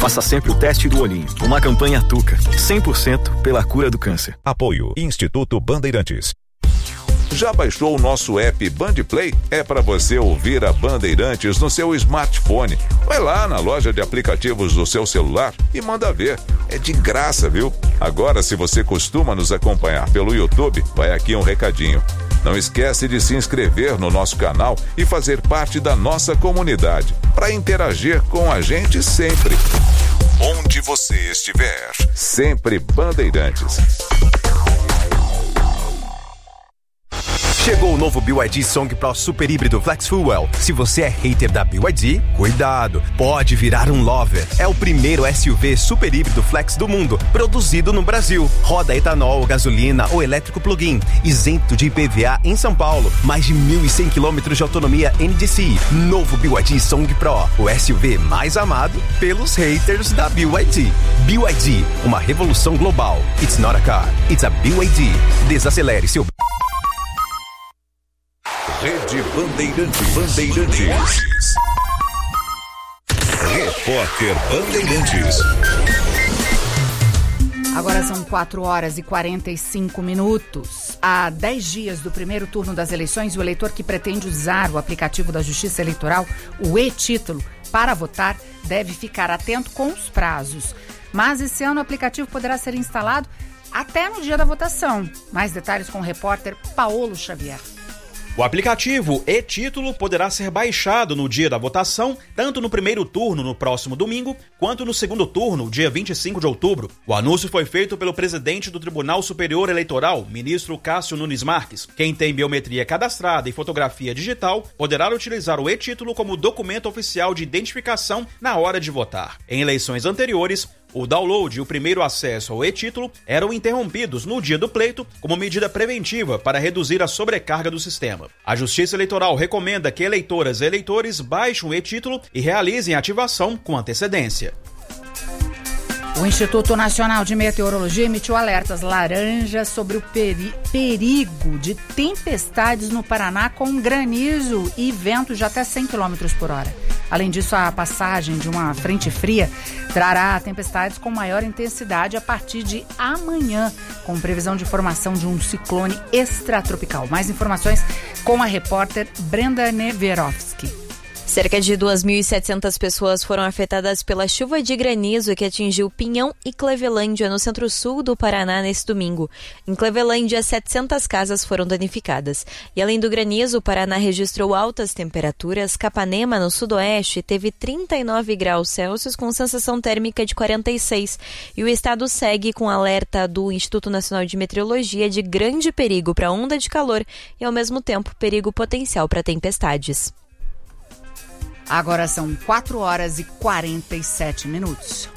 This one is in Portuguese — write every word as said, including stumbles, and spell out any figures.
Faça sempre o teste do olhinho. Uma campanha Tuca, cem por cento pela cura do câncer. Apoio Instituto Bandeirantes. Já baixou o nosso app Bandplay? É para você ouvir a Bandeirantes no seu smartphone. Vai lá na loja de aplicativos do seu celular e manda ver. É de graça, viu? Agora, se você costuma nos acompanhar pelo YouTube, vai aqui um recadinho. Não esquece de se inscrever no nosso canal e fazer parte da nossa comunidade, para interagir com a gente sempre. Onde você estiver, sempre Bandeirantes. Chegou o novo B Y D Song Pro Super Híbrido Flex Fuel. Se você é hater da B Y D, cuidado, pode virar um lover. É o primeiro S U V super híbrido flex do mundo, produzido no Brasil. Roda etanol, gasolina ou elétrico plug-in, isento de I P V A em São Paulo. Mais de mil e cem quilômetros de autonomia N D C I. Novo B Y D Song Pro, o S U V mais amado pelos haters da B Y D. B Y D, uma revolução global. It's not a car, it's a B Y D. Desacelere seu... Rede Bandeirantes. Bandeirantes. Repórter Bandeirantes. Agora são quatro horas e quarenta e cinco minutos. Há dez dias do primeiro turno das eleições, o eleitor que pretende usar o aplicativo da Justiça Eleitoral, o e-Título, para votar, deve ficar atento com os prazos. Mas esse ano o aplicativo poderá ser instalado até no dia da votação. Mais detalhes com o repórter Paulo Xavier. O aplicativo e-Título poderá ser baixado no dia da votação, tanto no primeiro turno, no próximo domingo, quanto no segundo turno, dia vinte e cinco de outubro. O anúncio foi feito pelo presidente do Tribunal Superior Eleitoral, ministro Cássio Nunes Marques. Quem tem biometria cadastrada e fotografia digital poderá utilizar o e-Título como documento oficial de identificação na hora de votar. Em eleições anteriores, o download e o primeiro acesso ao e-Título eram interrompidos no dia do pleito como medida preventiva para reduzir a sobrecarga do sistema. A Justiça Eleitoral recomenda que eleitoras e eleitores baixem o e-Título e realizem a ativação com antecedência. O Instituto Nacional de Meteorologia emitiu alertas laranja sobre o peri- perigo de tempestades no Paraná com granizo e ventos de até cem quilômetros por hora. Além disso, a passagem de uma frente fria trará tempestades com maior intensidade a partir de amanhã, com previsão de formação de um ciclone extratropical. Mais informações com a repórter Brenda Neverovski. Cerca de duas mil e setecentas pessoas foram afetadas pela chuva de granizo que atingiu Pinhão e Clevelândia, no centro-sul do Paraná, nesse domingo. Em Clevelândia, setecentas casas foram danificadas. E além do granizo, o Paraná registrou altas temperaturas. Capanema, no sudoeste, teve trinta e nove graus Celsius, com sensação térmica de quarenta e seis. E o estado segue com alerta do Instituto Nacional de Meteorologia de grande perigo para onda de calor e, ao mesmo tempo, perigo potencial para tempestades. Agora são quatro horas e quarenta e sete minutos.